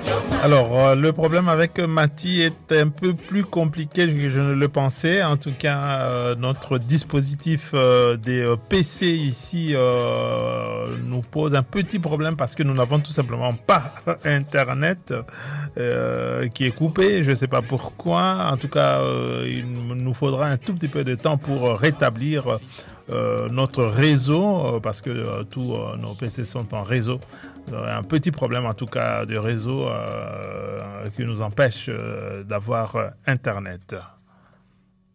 Alors, le problème avec Mati est un peu plus compliqué que je ne le pensais. En tout cas, notre dispositif des PC ici nous pose un petit problème parce que nous n'avons tout simplement pas Internet qui est coupé. Je ne sais pas pourquoi. En tout cas, il nous faudra un tout petit peu de temps pour rétablir notre réseau parce que tous nos PC sont en réseau. Un petit problème en tout cas de réseau qui nous empêche d'avoir Internet.